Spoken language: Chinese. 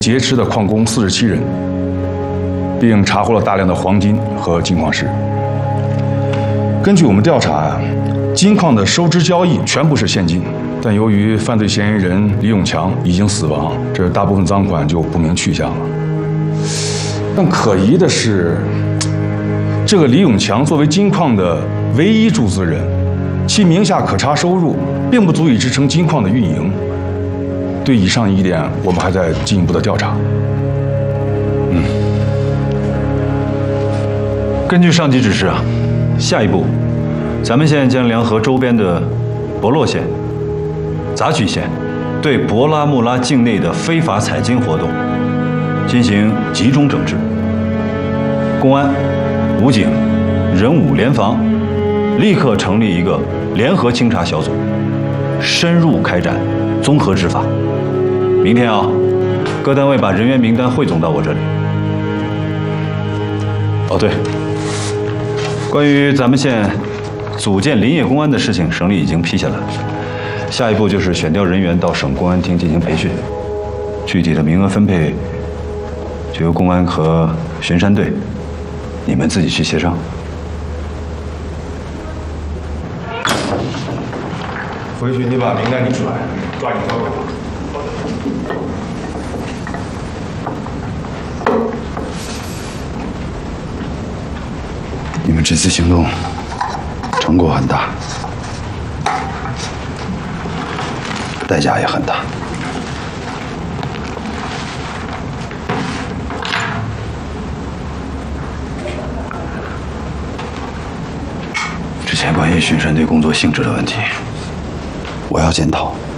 劫持的矿工47人，并查获了大量的黄金和金矿石。根据我们调查，金矿的收支交易全部是现金，但由于犯罪嫌疑人李永强已经死亡，这大部分赃款就不明去向了。但可疑的是，这个李永强作为金矿的唯一注资人，其名下可查收入并不足以支撑金矿的运营。对以上疑点，我们还在进一步的调查。 根据上级指示啊，下一步，咱们县将联合周边的博洛县、杂曲县，对博拉木拉境内的非法采金活动进行集中整治。公安、武警、人武联防，立刻成立一个联合清查小组，深入开展综合执法。明天啊，各单位把人员名单汇总到我这里。哦，对，关于咱们县组建林业公安的事情，省里已经批下来了。下一步就是选调人员到省公安厅进行培训，具体的名额分配就由公安和巡山队你们自己去协商。 回去你把名单拟出来，抓紧交给我。 你们这次行动成果很大，代价也很大。之前关于巡山队工作性质的问题，我要检讨。